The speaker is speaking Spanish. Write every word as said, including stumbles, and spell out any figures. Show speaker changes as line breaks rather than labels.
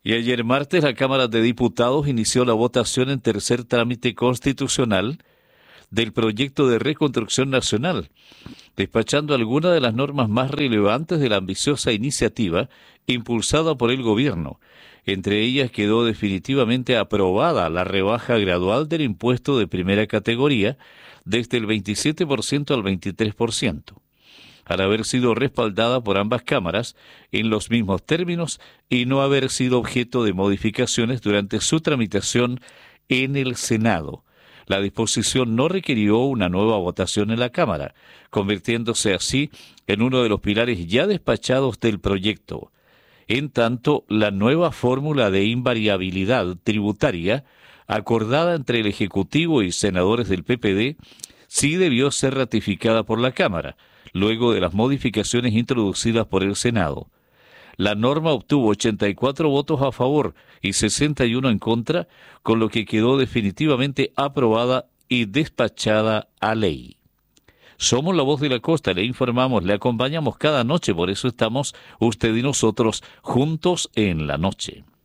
Y ayer martes la Cámara de Diputados inició la votación en tercer trámite constitucional del proyecto de reconstrucción nacional, despachando algunas de las normas más relevantes de la ambiciosa iniciativa impulsada por el gobierno. Entre ellas quedó definitivamente aprobada la rebaja gradual del impuesto de primera categoría desde el veintisiete por ciento al veintitrés por ciento. Al haber sido respaldada por ambas cámaras en los mismos términos y no haber sido objeto de modificaciones durante su tramitación en el Senado. La disposición no requirió una nueva votación en la Cámara, convirtiéndose así en uno de los pilares ya despachados del proyecto. En tanto, la nueva fórmula de invariabilidad tributaria, acordada entre el Ejecutivo y senadores del P P D, sí debió ser ratificada por la Cámara, luego de las modificaciones introducidas por el Senado. La norma obtuvo ochenta y cuatro votos a favor y sesenta y uno en contra, con lo que quedó definitivamente aprobada y despachada a ley. Somos La Voz de la Costa, le informamos, le acompañamos cada noche, por eso estamos usted y nosotros juntos en la noche.